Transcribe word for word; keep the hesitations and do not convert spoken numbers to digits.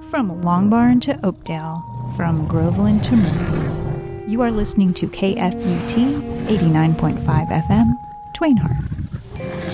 From Longbarn to Oakdale, from Groveland to Murray's. You are listening to K F U T eighty-nine point five F M, Twain Harte.